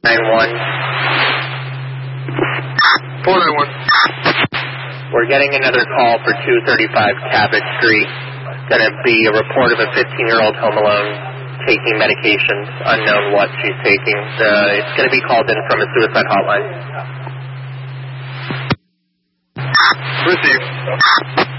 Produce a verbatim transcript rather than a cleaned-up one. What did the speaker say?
nine one. four nine one. We're getting another call for two thirty-five Cabot Street. Going to be a report of a fifteen-year-old home alone taking medications, unknown what she's taking. Uh, it's going to be called in from a suicide hotline. Received.